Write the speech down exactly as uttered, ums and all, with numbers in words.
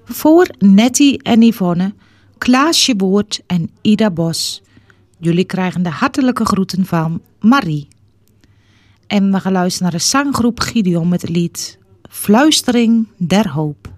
Voor Nettie en Yvonne, Klaasje Woord en Ida Bos. Jullie krijgen de hartelijke groeten van Marie. En we gaan luisteren naar de zanggroep Gideon met het lied Fluistering der Hoop.